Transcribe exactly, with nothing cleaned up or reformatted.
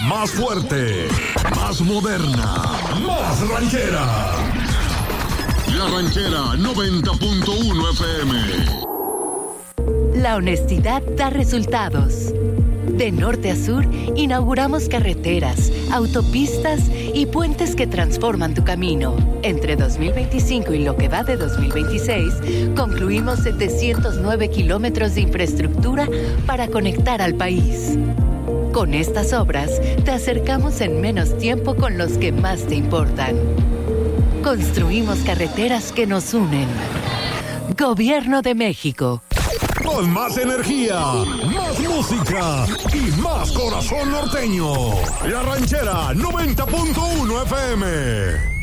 más fuerte, más moderna, más ranchera. La Ranchera noventa punto uno F M. La honestidad da resultados. De norte a sur, inauguramos carreteras, autopistas y puentes que transforman tu camino. Entre dos mil veinticinco y lo que va de dos mil veintiséis, concluimos setecientos nueve kilómetros de infraestructura para conectar al país. Con estas obras, te acercamos en menos tiempo con los que más te importan. Construimos carreteras que nos unen. Gobierno de México. Con más energía, más música y más corazón norteño. La Ranchera noventa punto uno F M.